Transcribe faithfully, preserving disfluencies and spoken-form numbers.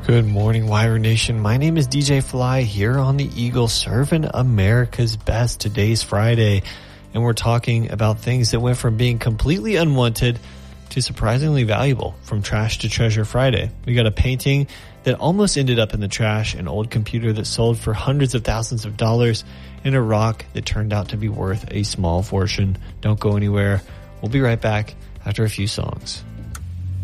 Good morning, Wire Nation. My name is D J Fly here on the Eagle, serving America's best. Today's Friday, and we're talking about things that went from being completely unwanted to surprisingly valuable, from trash to treasure Friday. We got a painting that almost ended up in the trash, an old computer that sold for hundreds of thousands of dollars, and a rock that turned out to be worth a small fortune. Don't go anywhere. We'll be right back after a few songs.